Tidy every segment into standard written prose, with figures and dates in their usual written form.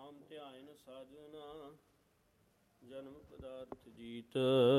ਨਾਮ ਧਿਆਇਨ ਸਾਜਨਾ ਜਨਮ ਪਦਾਰਥ ਜੀਤ।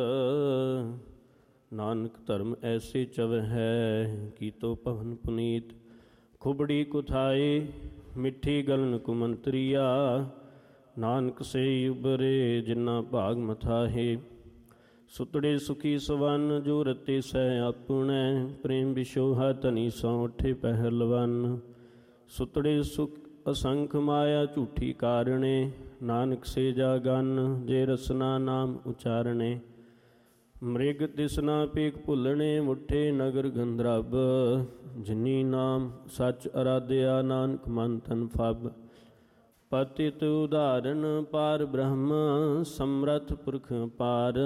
ਨਾਨਕ ਧਰਮ ਐਸੇ ਚਵ ਹੈ ਕੀਤੋ ਪਵਨ ਪੁਨੀਤ। ਖੁਬੜੀ ਕੁਥਾਏ ਮਿੱਠੀ ਗਲਨ ਕੁਮੰਤਰੀਆ। ਨਾਨਕ ਸੇ ਉਬਰੇ ਜਿਨਾ ਭਾਗ ਮਥਾਹੇ। ਸੁਤੜੇ ਸੁਖੀ ਸਵਨ ਜੋ ਰਤੇ ਸਹਿ ਆਪਣੈ। ਪ੍ਰੇਮ ਵਿਸ਼ੋਹਾ ਧਨੀ ਸੋ ਉੱਠੇ ਪਹਿਲਵਨ। ਸੁਤੜੇ ਸੁਖ ਅਸੰਖ ਮਾਇਆ ਝੂਠੀ ਕਾਰਣੇ। ਨਾਨਕ ਸੇ ਜਾਗਨ ਜੇ ਰਸਨਾ ਨਾਮ ਉਚਾਰਣੇ। ਮ੍ਰਿਗ ਤਿਸਨਾ ਪੇਖ ਭੁੱਲਣੇ ਮੁੱਠੇ ਨਗਰ ਗੰਧਰਬ। ਜਿਨੀ ਨਾਮ ਸੱਚ ਅਰਾਧਿਆ ਨਾਨਕ ਮਨ ਤਨ ਫਬ। ਪਤਿਤ ਉਦਾਹਰਨ ਪਾਰ ਬ੍ਰਹਮ ਸਮਰਥ ਪੁਰਖ ਪਾਰ।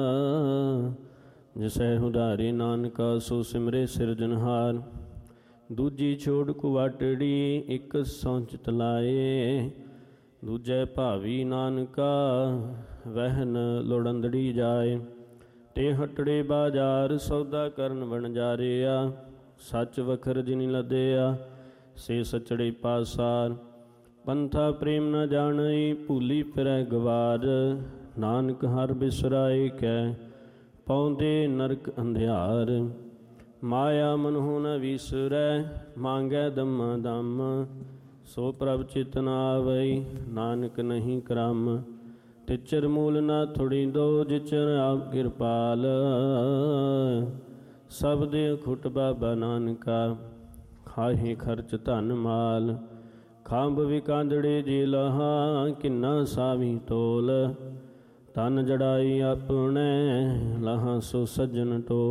ਜਿਸੈ ਉਧਾਰੇ ਨਾਨਕਾ ਸੋ ਸਿਮਰੇ ਸਿਰਜਨਹਾਰ। ਦੂਜੀ ਛੋੜ ਕੁਵਾਟੜੀ ਇੱਕ ਸੌਂਚਿਤ ਲਾਏ। ਦੂਜੈ ਭਾਵੀ ਨਾਨਕਾ ਵਹਿਨ ਲੋੜੰਦੜੀ ਜਾਏ। ਤੇ ਹਟੜੇ ਬਾਜ਼ਾਰ ਸੌਦਾ ਕਰਨ ਵਣਜਾਰਿਆ। ਸੱਚ ਵਖਰ ਜਿਨੀ ਲਦਿਆ ਸੇ ਸਚੜੇ ਪਾਸਾਰ। ਪੰਥਾ ਪ੍ਰੇਮ ਨ ਜਾਣਈ ਭੂਲੀ ਫਿਰੈ ਗਵਾਰ। ਨਾਨਕ ਹਰ ਬਿਸਰਾਏ ਕੈ ਪਾਉਂਦੇ ਨਰਕ ਅੰਧਿਆਰ। ਮਾਇਆ ਮਨਹੁ ਨ ਵੀਸਰੈ ਮੰਗੈ ਦਮਾ ਦਮ। ਸੋ ਪ੍ਰਭ ਚਿਤ ਨ ਆਵਈ ਨਾਨਕ ਨਹੀਂ ਕਰਮ। ਤਿਚਰ ਮੂਲ ਨ ਥੁੜੀਂਦੋ ਜਿਚਰ ਆਪ ਕਿਰਪਾਲ। ਸਭ ਦੇ ਖੁਟ ਬਾਬਾ ਨਾਨਕਾ ਖਾਹੇ ਖਰਚ ਧਨ ਮਾਲ। ਖੰਭ ਵਿਕਾਂਦੜੇ ਜੇ ਲਹਾ ਕਿੰਨਾ ਸਾਵੀ ਤੋਲ। ਤਨ ਜੜਾਈ ਆਪਣੇ ਲਹਾ ਸੋ ਸੱਜਣ ਟੋਲ।